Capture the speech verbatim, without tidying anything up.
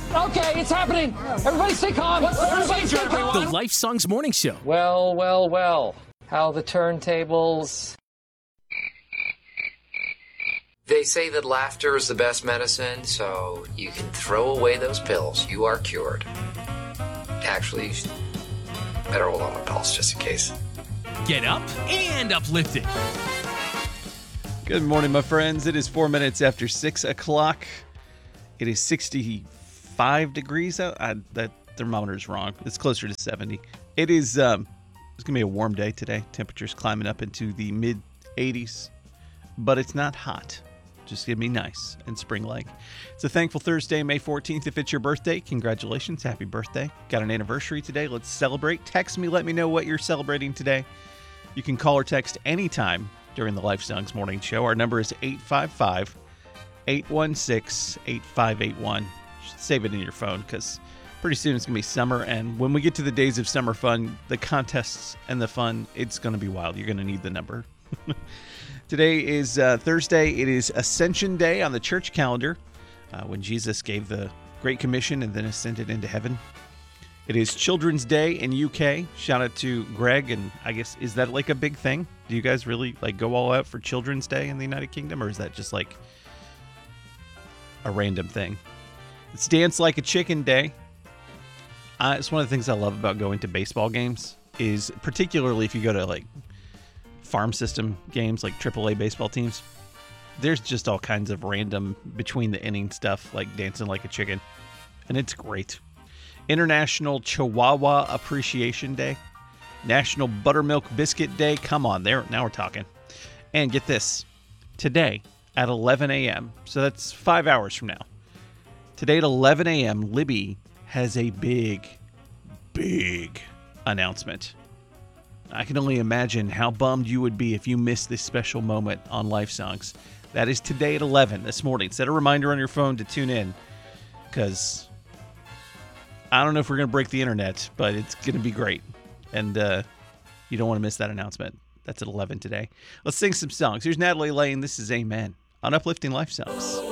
Okay, it's happening. Everybody stay calm. Everybody stay calm. The Life Songs Morning Show. Well, well, well. How the turntables... They say that laughter is the best medicine, so you can throw away those pills. You are cured. Actually, you should better hold on to pills just in case. Get up and uplifted. Good morning, my friends. It is four minutes after six o'clock. It is sixty-five degrees out. I, that thermometer is wrong. It's closer to seventy. It is, um, it's going to be a warm day today. Temperatures climbing up into the mid eighties, but it's not hot. Just gonna be nice and spring-like. It's a thankful Thursday, May fourteenth. If it's your birthday, congratulations. Happy birthday. Got an anniversary today. Let's celebrate. Text me. Let me know what you're celebrating today. You can call or text anytime during the Life Songs Morning Show. Our number is eight five five, eight one six, eight five eight one. Save it in your phone because pretty soon it's going to be summer. And when we get to the days of summer fun, the contests and the fun, it's going to be wild. You're going to need the number. Today is uh, Thursday. It is Ascension Day on the church calendar, uh, when Jesus gave the Great Commission and then ascended into heaven. It is Children's Day in U K. Shout out to Greg. And I guess, is that like a big thing? Do you guys really like go all out for Children's Day in the United Kingdom? Or is that just like a random thing? It's Dance Like a Chicken Day. Uh, it's one of the things I love about going to baseball games is particularly if you go to like farm system games like triple A baseball teams, there's just all kinds of random between the inning stuff like dancing like a chicken, and it's great. International Chihuahua Appreciation Day, National Buttermilk Biscuit Day. Come on, there now we're talking. And get this, today at eleven a.m., so that's five hours from now, today at eleven a.m., Libby has a big big announcement. I can only imagine how bummed you would be if you missed this special moment on Life Songs. That is today at eleven this morning. Set a reminder on your phone to tune in because I don't know if we're going to break the internet, but it's going to be great. And uh, you don't want to miss that announcement. That's at eleven today. Let's sing some songs. Here's Natalie Lane. This is Amen on Uplifting Life Songs.